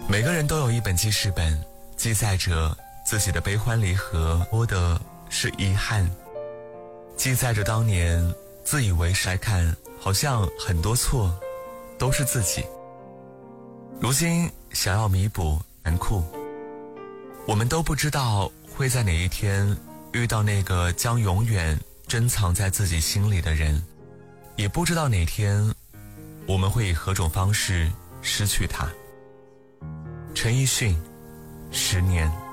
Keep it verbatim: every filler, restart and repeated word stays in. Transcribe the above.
每个人都有一本记事本，记载着自己的悲欢离合，多的是遗憾，记载着当年自以为是来看，好像很多错都是自己。如今想要弥补残酷，我们都不知道会在哪一天遇到那个将永远珍藏在自己心里的人，也不知道哪天我们会以何种方式失去他。陈奕迅，十年。